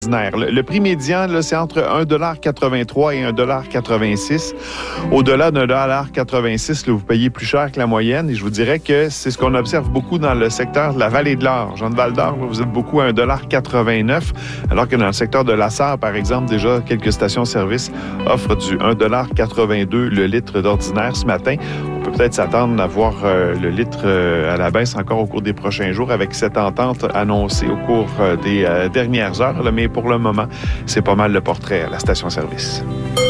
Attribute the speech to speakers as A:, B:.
A: Le prix médian, là, c'est entre 1,83 et 1,86 $. Au-delà de 1,86 $, là, vous payez plus cher que la moyenne. Et je vous dirais que c'est ce qu'on observe beaucoup dans le secteur de la Vallée de l'Or. Jean-de-Val-d'Or, vous êtes beaucoup à 1,89 $, alors que dans le secteur de la Sarre, par exemple, déjà quelques stations-service offrent du 1,82 $ le litre d'ordinaire ce matin. On peut peut-être s'attendre à voir le litre à la baisse encore au cours des prochains jours avec cette entente annoncée au cours des dernières heures. Là, mais pour le moment, c'est pas mal le portrait à la station-service.